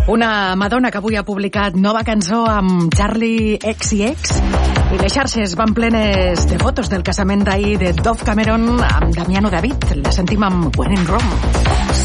Una Madonna que avui ha publicat nova cançó amb Charlie XCX i les xarxes van plenes de fotos del casament d'ahir de Dove Cameron amb Damiano David. La sentim amb When in Rome.